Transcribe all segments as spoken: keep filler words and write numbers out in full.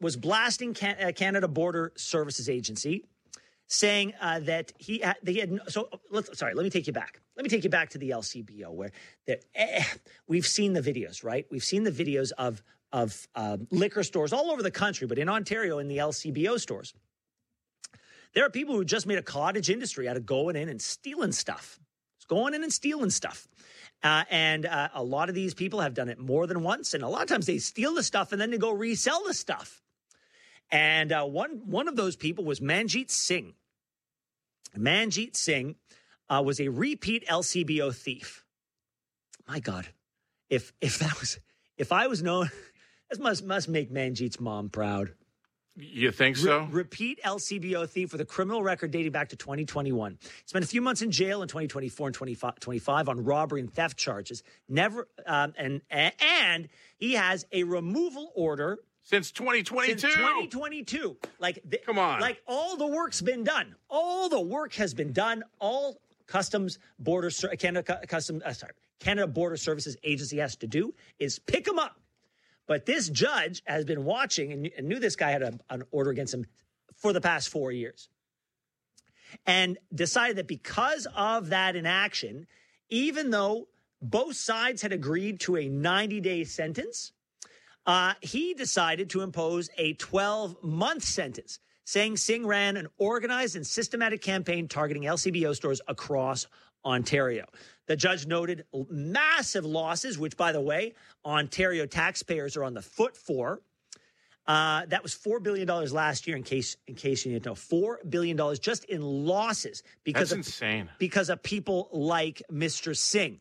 was blasting Can- uh, Canada Border Services Agency, saying uh, that he had, they had. So let's sorry, let me take you back. Let me take you back to the L C B O, where eh, we've seen the videos, right? We've seen the videos of of um, liquor stores all over the country, but in Ontario, in the L C B O stores, there are people who just made a cottage industry out of going in and stealing stuff. It's going in and stealing stuff. Uh, and uh, a lot of these people have done it more than once. And a lot of times they steal the stuff and then they go resell the stuff. And uh, one, one of those people was Manjeet Singh. Manjeet Singh uh, was a repeat L C B O thief. My God, if if that was, if I was known, this must, must make Manjeet's mom proud. You think so? Re- repeat L C B O thief with a criminal record dating back to twenty twenty-one. Spent a few months in jail in twenty twenty-four and twenty twenty-five on robbery and theft charges. Never, um, and and he has a removal order since twenty twenty-two. Since twenty twenty-two. Like, the, come on, like all the work's been done. All the work has been done. All Customs Border Canada Custom, uh, sorry, Canada Border Services Agency has to do is pick him up. But this judge has been watching and knew this guy had a, an order against him for the past four years and decided that because of that inaction, even though both sides had agreed to a ninety-day sentence, uh, he decided to impose a twelve-month sentence, saying Singh ran an organized and systematic campaign targeting L C B O stores across Ontario. The judge noted massive losses, which, by the way, Ontario taxpayers are on the foot for. Uh, that was four billion dollars last year, in case in case you didn't know. four billion dollars just in losses because That's of, insane. because of people like Mister Singh.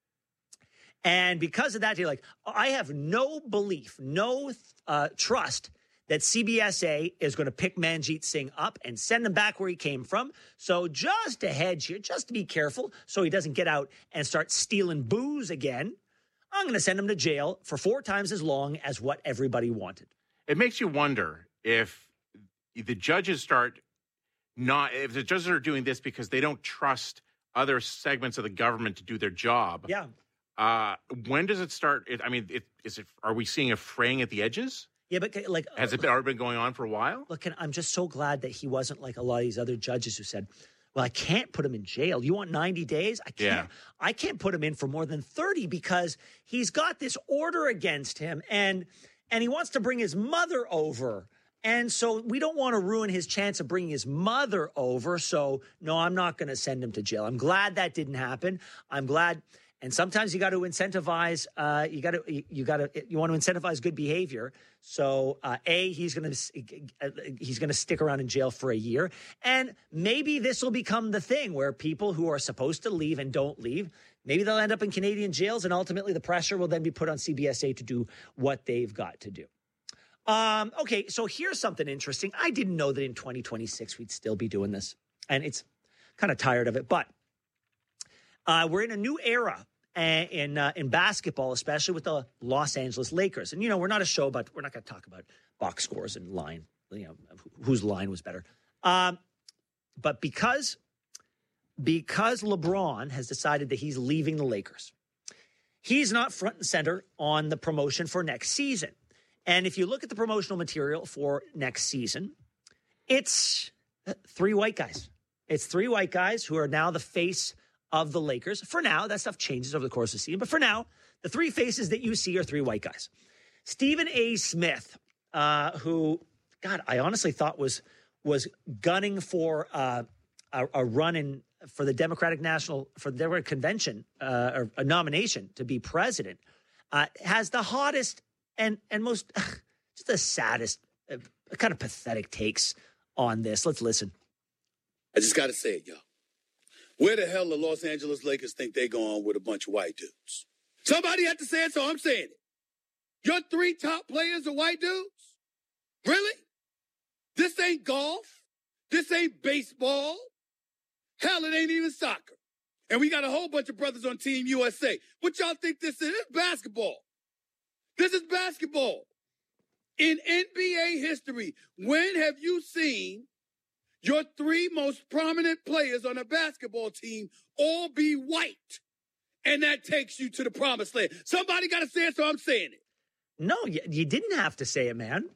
And because of that, you're like, I have no belief, no uh, trust that C B S A is going to pick Manjeet Singh up and send him back where he came from. So just to hedge here, just to be careful so he doesn't get out and start stealing booze again, I'm going to send him to jail for four times as long as what everybody wanted. It makes you wonder if the judges start not, if the judges are doing this because they don't trust other segments of the government to do their job. Yeah. Uh, when does it start? It, I mean, it, is it? Are we seeing a fraying at the edges? Yeah, but like, has it been, already been going on for a while? Look, I'm just so glad that he wasn't like a lot of these other judges who said, well, I can't put him in jail. You want ninety days? I can't. Yeah. I can't put him in for more than thirty because he's got this order against him and and he wants to bring his mother over. And so we don't want to ruin his chance of bringing his mother over. So, no, I'm not going to send him to jail. I'm glad that didn't happen. I'm glad. And sometimes you got to incentivize. Uh, you got to. You got to. You want to incentivize good behavior. So, uh, a he's going to he's going to stick around in jail for a year, and maybe this will become the thing where people who are supposed to leave and don't leave, maybe they'll end up in Canadian jails, and ultimately the pressure will then be put on C B S A to do what they've got to do. Um, okay, so here's something interesting. I didn't know that in twenty twenty-six we'd still be doing this, and it's kind of tired of it, but. Uh, we're in a new era uh, in uh, in basketball, especially with the Los Angeles Lakers. And, you know, we're not a show, but we're not going to talk about box scores and line, you know, whose line was better. Um, but because, because LeBron has decided that he's leaving the Lakers, he's not front and center on the promotion for next season. And if you look at the promotional material for next season, it's three white guys. It's three white guys who are now the face of the Lakers. For now, that stuff changes over the course of the season. But for now, the three faces that you see are three white guys. Stephen A. Smith, uh, who, God, I honestly thought was was gunning for uh, a, a run in for the Democratic National, for the Democratic Convention, uh, or a nomination to be president, uh, has the hottest and, and most, just the saddest, uh, kind of pathetic takes on this. Let's listen. I just got to say it, y'all. Where the hell the Los Angeles Lakers think they going with a bunch of white dudes? Somebody had to say it, so I'm saying it. Your three top players are white dudes? Really? This ain't golf. This ain't baseball. Hell, it ain't even soccer. And we got a whole bunch of brothers on Team U S A. What y'all think this is? This is basketball. This is basketball. In N B A history, when have you seen your three most prominent players on a basketball team all be white? And that takes you to the promised land. Somebody got to say it, so I'm saying it. No, you, you didn't have to say it, man.